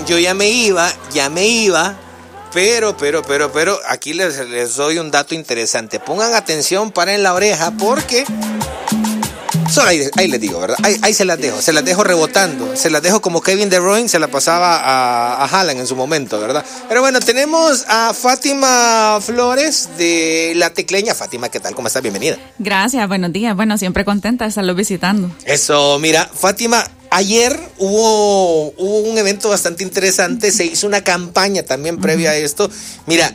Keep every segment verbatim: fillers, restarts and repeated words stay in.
yo ya me iba, ya me iba, pero, pero, pero, pero, aquí les, les doy un dato interesante. Pongan atención, paren la oreja, porque... Solo ahí, ahí les digo, ¿verdad? Ahí, ahí se las dejo, se las dejo rebotando, se las dejo como Kevin De Bruyne se la pasaba a, a Haaland en su momento, ¿verdad? Pero bueno, tenemos a Fátima Flores de La Tecleña. Fátima, ¿qué tal? ¿Cómo estás? Bienvenida. Gracias, buenos días. Bueno, siempre contenta de estarlos visitando. Eso, mira, Fátima, ayer hubo, hubo un evento bastante interesante, se hizo una campaña también previa a esto. Mira,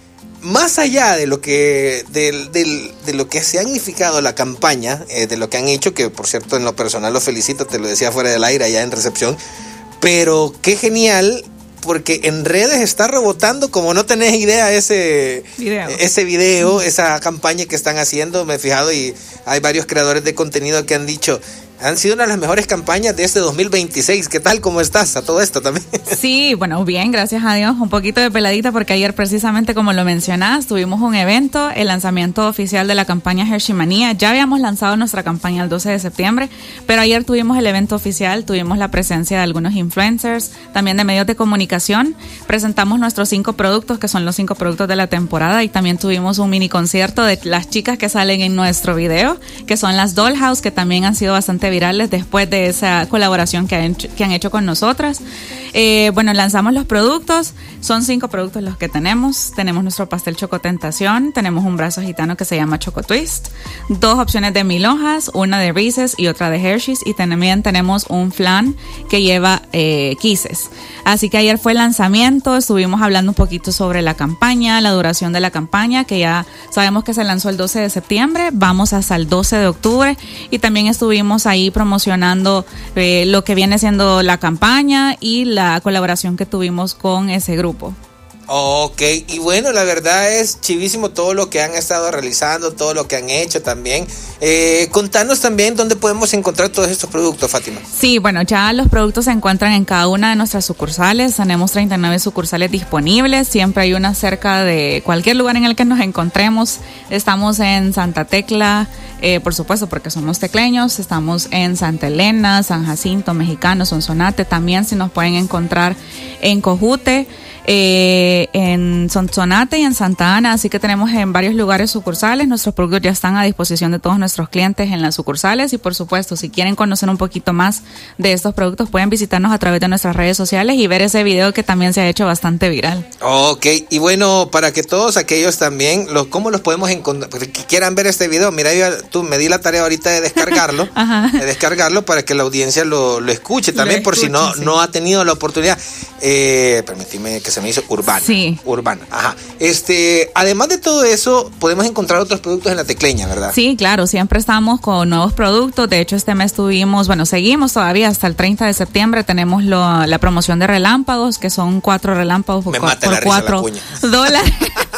más allá de lo que de, de, de lo que se ha significado la campaña, eh, de lo que han hecho, que por cierto en lo personal los felicito, te lo decía fuera del aire allá en recepción, pero qué genial, porque en redes está rebotando como no tenés idea ese video. ese video, esa campaña que están haciendo, me he fijado, y hay varios creadores de contenido que han dicho... Han sido una de las mejores campañas de este dos mil veintiséis. ¿Qué tal? ¿Cómo estás a todo esto también? Sí, bueno, bien, gracias a Dios. Un poquito de peladita porque ayer precisamente como lo mencionás, tuvimos un evento, el lanzamiento oficial de la campaña Hershey Manía. Ya habíamos lanzado nuestra campaña el doce de septiembre, pero ayer tuvimos el evento oficial, tuvimos la presencia de algunos influencers, también de medios de comunicación. Presentamos nuestros cinco productos, que son los cinco productos de la temporada, y también tuvimos un mini concierto de las chicas que salen en nuestro video, que son las Dollhouse, que también han sido bastante virales después de esa colaboración que han, que han hecho con nosotras. Eh, bueno, lanzamos los productos, son cinco productos los que tenemos. Tenemos nuestro pastel Choco Tentación, tenemos un brazo gitano que se llama Choco Twist, dos opciones de mil hojas, una de Reese's y otra de Hershey's, y también tenemos un flan que lleva eh, Kisses. Así que ayer fue el lanzamiento, estuvimos hablando un poquito sobre la campaña, la duración de la campaña, que ya sabemos que se lanzó el doce de septiembre, vamos hasta el doce de octubre, y también estuvimos ahí ahí promocionando eh, lo que viene siendo la campaña y la colaboración que tuvimos con ese grupo. Ok, y bueno, la verdad es chivísimo todo lo que han estado realizando, todo lo que han hecho también. Eh, contanos también dónde podemos encontrar todos estos productos, Fátima. Sí, bueno, ya los productos se encuentran en cada una de nuestras sucursales. Tenemos treinta y nueve sucursales disponibles. Siempre hay una cerca de cualquier lugar en el que nos encontremos. Estamos en Santa Tecla, eh, por supuesto, porque somos tecleños. Estamos en Santa Elena, San Jacinto, Mexicano, Sonsonate. También se nos pueden encontrar en Cojute, Eh, en Sonsonate y en Santa Ana, así que tenemos en varios lugares sucursales. Nuestros productos ya están a disposición de todos nuestros clientes en las sucursales, y por supuesto, si quieren conocer un poquito más de estos productos, pueden visitarnos a través de nuestras redes sociales y ver ese video que también se ha hecho bastante viral. Ok, y bueno, para que todos aquellos también, los, ¿cómo los podemos encontrar? Que quieran ver este video, mira, yo, tú me di la tarea ahorita de descargarlo, de descargarlo para que la audiencia lo, lo escuche también, lo por escuche, si no, sí. no ha tenido la oportunidad. Eh, permíteme que se me hizo urbana. Sí. Urbana, ajá. Este, además de todo eso, podemos encontrar otros productos en La Tecleña, ¿verdad? Sí, claro, siempre estamos con nuevos productos. De hecho, este mes tuvimos, bueno, seguimos todavía hasta el treinta de septiembre. Tenemos lo, la promoción de relámpagos, que son cuatro relámpagos me por, mata por la risa cuatro la cuña. dólares.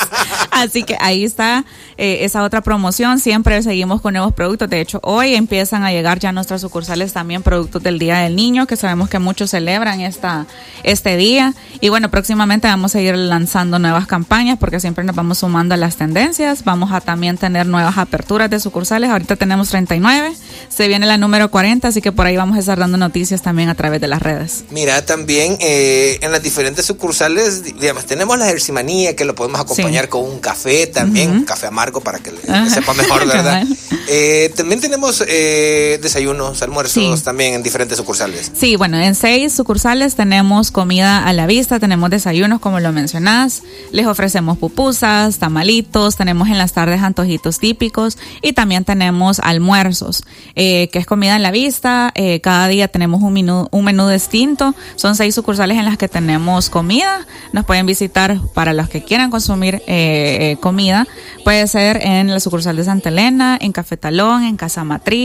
Así que ahí está eh, esa otra promoción. Siempre seguimos con nuevos productos. De hecho, hoy empiezan a llegar ya a nuestras sucursales también productos del Día del Niño, que sabemos que muchos celebran esta, este día. Y bueno, próximamente vamos a ir lanzando nuevas campañas, porque siempre nos vamos sumando a las tendencias. Vamos a también tener nuevas aperturas de sucursales. Ahorita tenemos treinta y nueve. Se viene la número cuarenta, así que por ahí vamos a estar dando noticias también a través de las redes. Mira, también eh, en las diferentes sucursales, digamos, tenemos la Hershey Manía, que lo podemos acompañar sí. con un café también, uh-huh. un café amargo para que le, le sepa mejor, ¿verdad? eh, también tenemos eh, desayunos, almuerzos sí. también en diferentes sucursales. Sí, bueno, en seis sucursales tenemos comida a la vista, tenemos desayunos, como lo mencionás, les ofrecemos pupusas, tamalitos, tenemos en las tardes antojitos típicos, y también tenemos almuerzos, eh, que es comida a la vista. Eh, cada día tenemos un menú, un menú distinto. Son seis sucursales en las que tenemos comida. Nos pueden visitar para los que quieran consumir eh, comida. Puede ser en la sucursal de Santa Elena, en Café Talón, en Casa Matriz.